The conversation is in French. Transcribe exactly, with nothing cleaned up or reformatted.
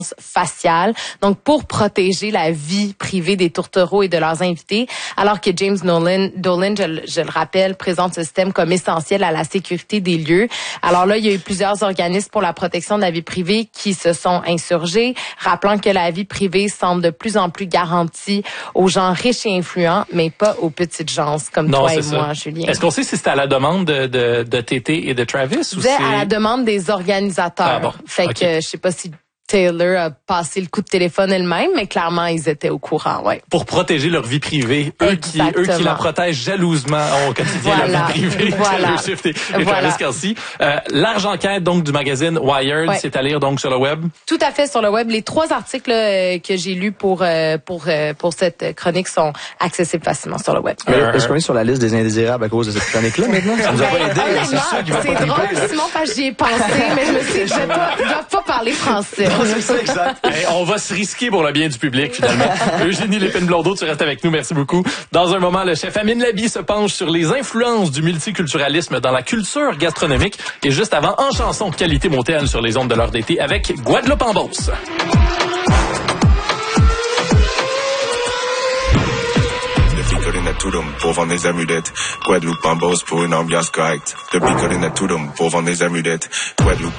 faciale, donc pour protéger la vie privée des tourtereaux et de leurs invités, alors que James Dolan, Dolan je, je le rappelle, présente ce système comme essentiel à la sécurité des lieux. Alors là, il y a eu plusieurs organismes pour la protection de la vie privée qui se sont insurgés, rappelant que la vie privée semble de plus en plus garantie aux gens riches et influents, mais pas aux petites gens comme non, toi et ça. Moi, Julien. Est-ce qu'on sait si c'était à la demande de, de, de T T et de Travis? Ou c'est à la demande des organisateurs. Ah bon, fait okay. que je sais pas si Taylor a passé le coup de téléphone elle-même, mais clairement, ils étaient au courant, ouais. Pour protéger leur vie privée, eux qui, eux qui la protègent jalousement au quotidien, voilà. leur vie privée, voilà. Taylor Swift et, et voilà. Travis Kelce. Euh, large enquête, donc, du magazine Wired, ouais. c'est à lire, donc, sur le web? Tout à fait, sur le web. Les trois articles là, que j'ai lus pour, euh, pour, euh, pour cette chronique sont accessibles facilement sur le web. Euh, Est-ce qu'on est sur la liste des indésirables à cause de cette chronique-là, maintenant? Ça nous a pas aidé, c'est sûr qu'il va pas drôle, Simon, parce que j'y ai pensé, mais je me suis dit, je ne dois pas parler français. C'est ça, exact. Hey, on va se risquer pour le bien du public, finalement. Eugénie Lépine-Blondeau, tu restes avec nous. Merci beaucoup. Dans un moment, le chef Amine Labi se penche sur les influences du multiculturalisme dans la culture gastronomique. Et juste avant, en chanson, qualité montagne sur les ondes de l'heure d'été avec Guadeloupe en Beauce. Pour vendre des amulettes, Guadeloupe en Beauce pour une ambiance correcte. Depuis Colin à Toulon pour vendre des amulettes, Guadeloupe